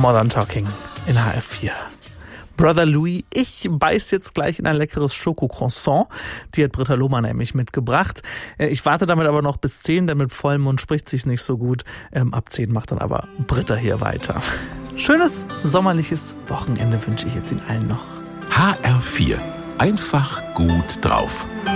Modern Talking in HR4. Brother Louis, ich beiß jetzt gleich in ein leckeres Schokocroissant. Die hat Britta Lohmann nämlich mitgebracht. Ich warte damit aber noch bis 10, denn mit vollem Mund spricht sich's nicht so gut. Ab 10 macht dann aber Britta hier weiter. Schönes sommerliches Wochenende wünsche ich jetzt Ihnen allen noch. HR4. Einfach gut drauf.